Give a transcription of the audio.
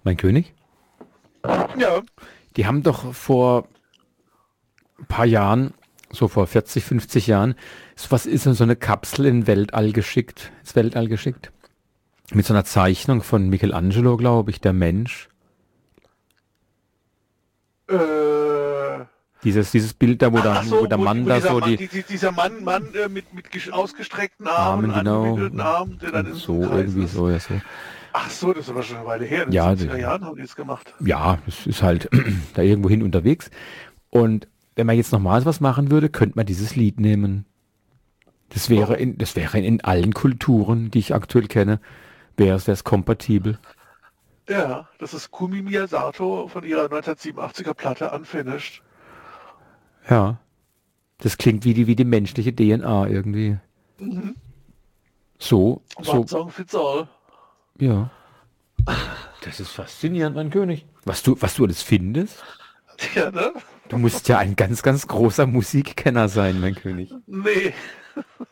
Mein König? Ja. Die haben doch vor ein paar Jahren, so vor 40, 50 Jahren, was ist denn so eine Kapsel ins Weltall geschickt. Mit so einer Zeichnung von Michelangelo, glaube ich, der Mensch. Äh, Dieses Bild da, ach wo so, der Mann wo da dieser so Mann, die dieser Mann mit ausgestreckten Armen, Armen, genau, angewinkelten Armen, der dann und in so einem so, Kreis irgendwie ist. so, ja, so. Ach so, das ist aber schon eine Weile her. In den Ja, 70er Jahren haben die das gemacht. ja, es ist halt da irgendwo hin unterwegs. Und wenn man jetzt nochmals was machen würde, könnte man dieses Lied nehmen. Warum? Das wäre in allen Kulturen, die ich aktuell kenne, wäre es kompatibel. Ja, das ist Kumi Miyazato von ihrer 1987er Platte Unfinished. Ja, das klingt wie die menschliche DNA irgendwie. Mhm. So, One so, Song Fits All. ja. Das ist faszinierend, mein König. Was du alles findest? Ja, ne? Du musst ja ein ganz, ganz großer Musikkenner sein, mein König. Nee.